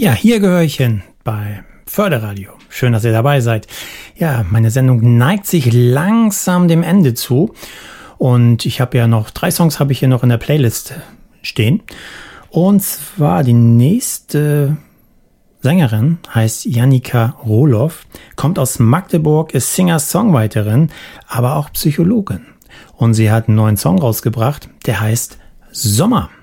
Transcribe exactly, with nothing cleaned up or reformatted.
Ja, hier gehöre ich hin bei Förderradio. Schön, dass ihr dabei seid. Ja, meine Sendung neigt sich langsam dem Ende zu. Und ich habe ja noch, drei Songs habe ich hier noch in der Playlist stehen. Und zwar die nächste Sängerin heißt Janika Rohloff, kommt aus Magdeburg, ist Singer-Songwriterin, aber auch Psychologin. Und sie hat einen neuen Song rausgebracht, der heißt Sommer.